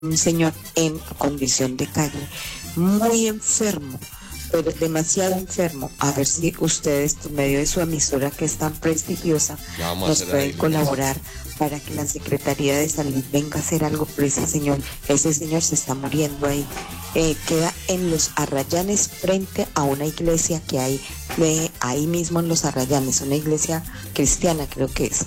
un señor en condición de calle, muy enfermo, pero demasiado enfermo. A ver si ustedes, por medio de su emisora que es tan prestigiosa, nos pueden colaborar para que la Secretaría de Salud venga a hacer algo por ese señor. Ese señor se está muriendo ahí. Queda en Los Arrayanes, frente a una iglesia que hay ahí mismo en Los Arrayanes, una iglesia cristiana creo que es.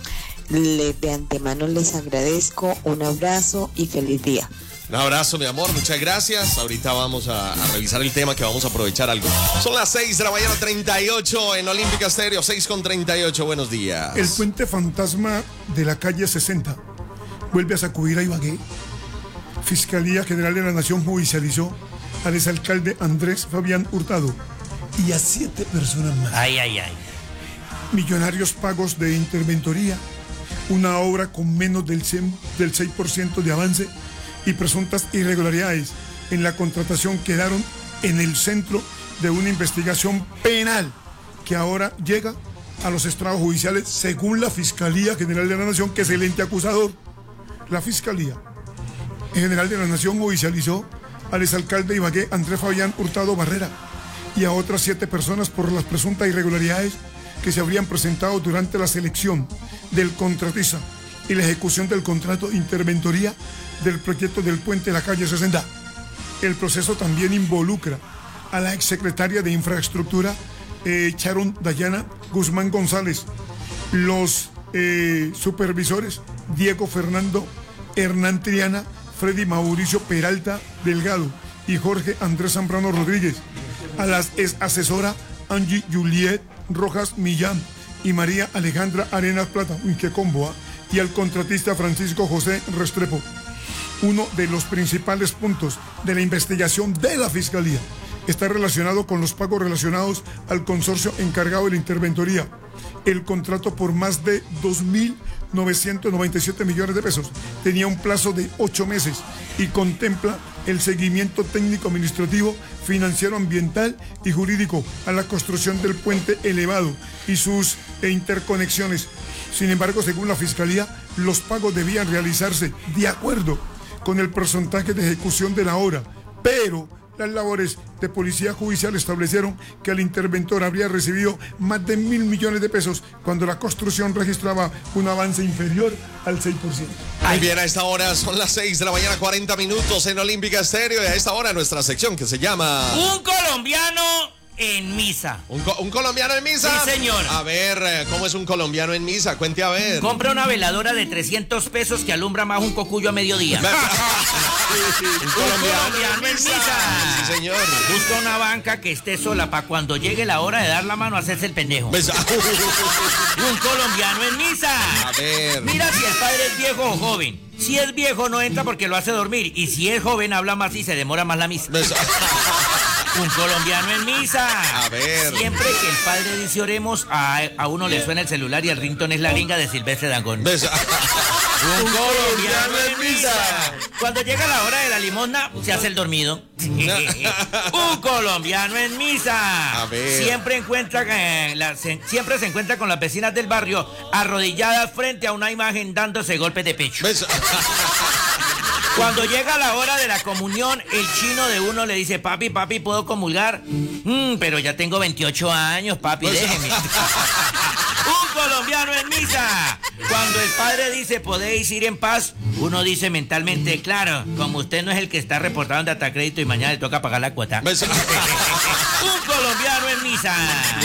De antemano les agradezco, un abrazo y feliz día. Un abrazo, mi amor, muchas gracias. Ahorita vamos a revisar el tema, que vamos a aprovechar algo. Son las 6 de la mañana, 38 en Olímpica Estéreo, 6:38. Buenos días. El puente fantasma de la calle 60 vuelve a sacudir a Ibagué. Fiscalía General de la Nación judicializó al exalcalde Andrés Fabián Hurtado y a 7 personas más. Ay. Millonarios pagos de interventoría, una obra con menos del 6% de avance y presuntas irregularidades en la contratación quedaron en el centro de una investigación penal que ahora llega a los estrados judiciales según la Fiscalía General de la Nación, que es el ente acusador. La Fiscalía General de la Nación judicializó al exalcalde de Ibagué, Andrés Fabián Hurtado Barrera, y a otras 7 personas por las presuntas irregularidades que se habrían presentado durante la selección del contratista y la ejecución del contrato de interventoría del proyecto del puente de la calle 60. El proceso también involucra a la exsecretaria de Infraestructura, Sharon Dayana Guzmán González, los supervisores Diego Fernando Hernán Triana, Freddy Mauricio Peralta Delgado y Jorge Andrés Zambrano Rodríguez, a la asesora Angie Juliet Rojas Millán y María Alejandra Arenas Plata, qué combo, y al contratista Francisco José Restrepo. Uno de los principales puntos de la investigación de la Fiscalía está relacionado con los pagos relacionados al consorcio encargado de la interventoría. El contrato por más de 2.997 millones de pesos tenía un plazo de 8 meses y contempla el seguimiento técnico administrativo, financiero, ambiental y jurídico a la construcción del puente elevado y sus interconexiones. Sin embargo, según la Fiscalía, los pagos debían realizarse de acuerdo con el porcentaje de ejecución de la obra, pero las labores de policía judicial establecieron que el interventor habría recibido más de 1.000 millones de pesos cuando la construcción registraba un avance inferior al 6%. Muy bien, a esta hora son las 6 de la mañana, 40 minutos en Olímpica Estéreo, y a esta hora nuestra sección que se llama... Un colombiano en misa. ¿Un colombiano en misa? Sí, señor. A ver, ¿cómo es un colombiano en misa? Cuente a ver. Compra una veladora de 300 pesos que alumbra más un cocuyo a mediodía. Un colombiano en misa. Sí, señor. Busca una banca que esté sola para cuando llegue la hora de dar la mano hacerse el pendejo. Un colombiano en misa. A ver. Mira si el padre es viejo o joven. Si es viejo no entra porque lo hace dormir, y si es joven habla más y se demora más la misa. Un colombiano en misa. A ver. Siempre que el padre dice oremos, a uno le suena el celular y el ringtone es la gringa de Silvestre Dangond. Un colombiano en misa. Cuando llega la hora de la limosna, se hace el dormido. Un colombiano en misa. A ver. Siempre se encuentra con las vecinas del barrio arrodilladas frente a una imagen dándose golpes de pecho. Cuando llega la hora de la comunión, el chino de uno le dice, papi, ¿puedo comulgar? Pero ya tengo 28 años, papi, déjeme. Un colombiano en misa. Cuando el padre dice, podéis ir en paz, uno dice mentalmente, claro, como usted no es el que está reportando Datacrédito y mañana le toca pagar la cuota. Un colombiano en misa.